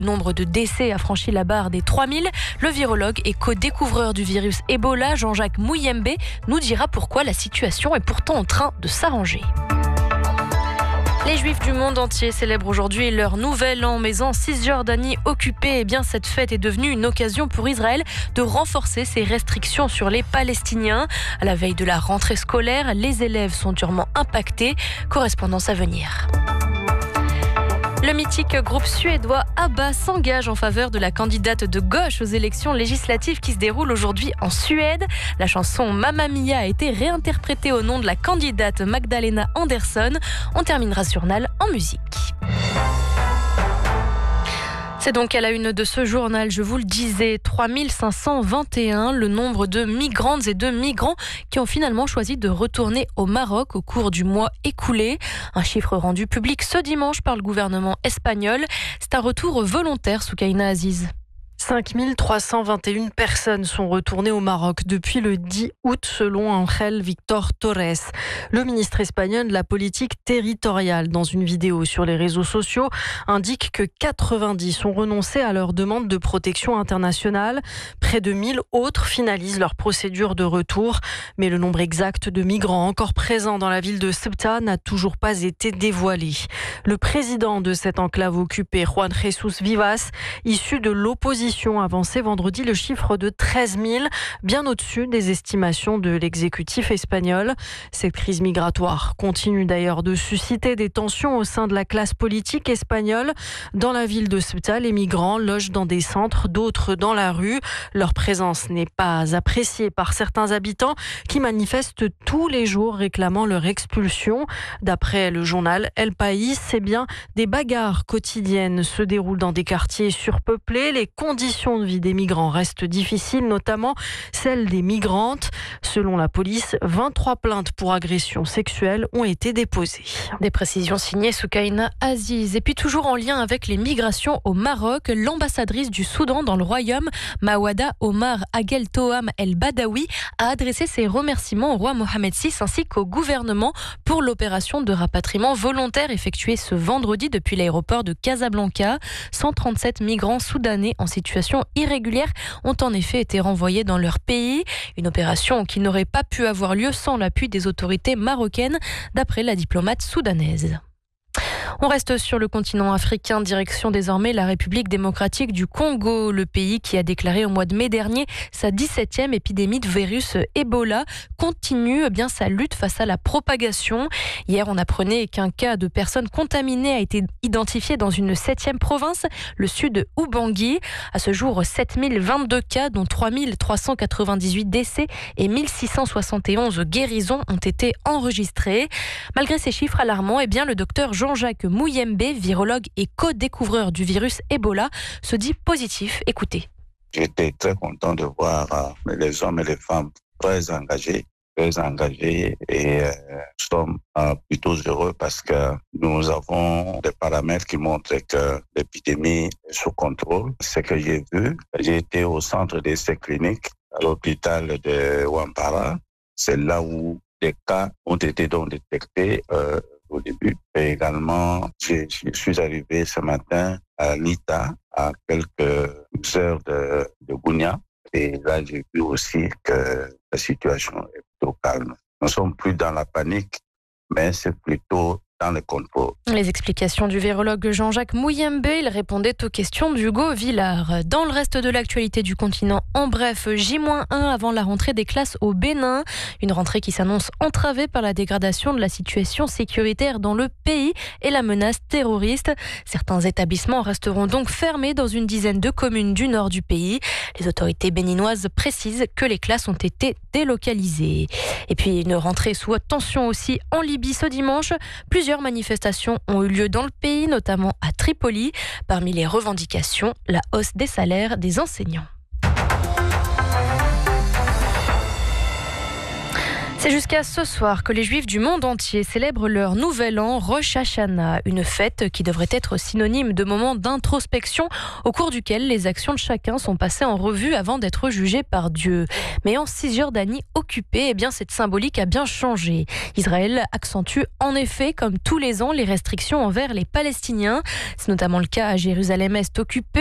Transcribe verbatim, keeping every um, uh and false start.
Le nombre de décès a franchi la barre des trois mille. Le virologue et co-découvreur du virus Ebola, Jean-Jacques Mouyembe, nous dira pourquoi la situation est pourtant en train de s'arranger. Les Juifs du monde entier célèbrent aujourd'hui leur nouvel an, mais en Cisjordanie occupée, eh bien cette fête est devenue une occasion pour Israël de renforcer ses restrictions sur les Palestiniens. À la veille de la rentrée scolaire, les élèves sont durement impactés. Correspondance à venir. Le mythique groupe suédois ABBA s'engage en faveur de la candidate de gauche aux élections législatives qui se déroulent aujourd'hui en Suède. La chanson Mamma Mia a été réinterprétée au nom de la candidate Magdalena Andersson. On terminera sur Nal en musique. C'est donc à la une de ce journal, je vous le disais, trois mille cinq cent vingt et un, le nombre de migrantes et de migrants qui ont finalement choisi de retourner au Maroc au cours du mois écoulé. Un chiffre rendu public ce dimanche par le gouvernement espagnol. C'est un retour volontaire, Soukaina Aziz. cinq mille trois cent vingt et une personnes sont retournées au Maroc depuis le dix août selon Ángel Víctor Torres. Le ministre espagnol de la politique territoriale, dans une vidéo sur les réseaux sociaux, indique que quatre-vingt-dix ont renoncé à leur demande de protection internationale. Près de mille autres finalisent leur procédure de retour. Mais le nombre exact de migrants encore présents dans la ville de Ceuta n'a toujours pas été dévoilé. Le président de cette enclave occupée, Juan Jesús Vivas, issu de l'opposition, avancé vendredi le chiffre de treize mille, bien au-dessus des estimations de l'exécutif espagnol. Cette crise migratoire continue d'ailleurs de susciter des tensions au sein de la classe politique espagnole. Dans la ville de Ceuta, les migrants logent dans des centres, d'autres dans la rue. Leur présence n'est pas appréciée par certains habitants qui manifestent tous les jours réclamant leur expulsion. D'après le journal El País, c'est bien des bagarres quotidiennes se déroulent dans des quartiers surpeuplés. Les conditions de vie des migrants restent difficiles, notamment celles des migrantes. Selon la police, vingt-trois plaintes pour agression sexuelle ont été déposées. Des précisions signées Soukaina Aziz. Et puis toujours en lien avec les migrations au Maroc, l'ambassadrice du Soudan dans le royaume, Mawada Omar Agel Toham El Badawi, a adressé ses remerciements au roi Mohamed six ainsi qu'au gouvernement pour l'opération de rapatriement volontaire effectuée ce vendredi depuis l'aéroport de Casablanca. cent trente-sept migrants soudanais en situation irrégulière ont en effet été renvoyés dans leur pays. Une opération qui n'aurait pas pu avoir lieu sans l'appui des autorités marocaines, d'après la diplomate soudanaise. On reste sur le continent africain, direction désormais la République démocratique du Congo, le pays qui a déclaré au mois de mai dernier sa dix-septième épidémie de virus Ebola continue eh bien sa lutte face à la propagation. Hier, on apprenait qu'un cas de personnes contaminées a été identifié dans une septième province, le sud Ubangi. À ce jour, sept mille vingt-deux cas, dont trois mille trois cent quatre-vingt-dix-huit décès et mille six cent soixante et onze guérisons ont été enregistrées. Malgré ces chiffres alarmants, eh bien, le docteur Jean-Jacques Mouyembe, virologue et co-découvreur du virus Ebola, se dit positif. Écoutez. J'étais très content de voir les hommes et les femmes très engagés, très engagés et euh, nous sommes euh, plutôt heureux parce que nous avons des paramètres qui montrent que l'épidémie est sous contrôle. Ce que j'ai vu, j'ai été au centre d'essais cliniques à l'hôpital de Wampara. C'est là où des cas ont été donc détectés euh, au début. Et également, je, je suis arrivé ce matin à Lita, à quelques heures de, de Gounia. Et là, j'ai vu aussi que la situation est plutôt calme. Nous ne sommes plus dans la panique, mais c'est plutôt dans le contrôle. Les explications du virologue Jean-Jacques Mouyembe, il répondait aux questions d'Hugo Villard. Dans le reste de l'actualité du continent, en bref, J moins un avant la rentrée des classes au Bénin. Une rentrée qui s'annonce entravée par la dégradation de la situation sécuritaire dans le pays et la menace terroriste. Certains établissements resteront donc fermés dans une dizaine de communes du nord du pays. Les autorités béninoises précisent que les classes ont été délocalisées. Et puis une rentrée sous haute tension aussi en Libye ce dimanche. Plusieurs manifestations ont eu lieu dans le pays, notamment à Tripoli. Parmi les revendications, la hausse des salaires des enseignants. C'est jusqu'à ce soir que les Juifs du monde entier célèbrent leur nouvel an, Rosh Hashanah, une fête qui devrait être synonyme de moment d'introspection au cours duquel les actions de chacun sont passées en revue avant d'être jugées par Dieu. Mais en Cisjordanie occupée, eh bien cette symbolique a bien changé. Israël accentue en effet, comme tous les ans, les restrictions envers les Palestiniens. C'est notamment le cas à Jérusalem-Est occupée.